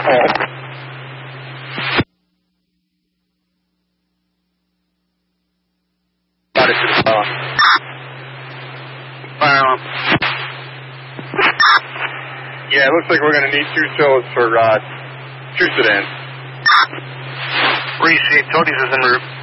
Got it to the phone. Yeah, it looks like we're going to need 2 souls for 2 sedans. Receive. Toadies is en route.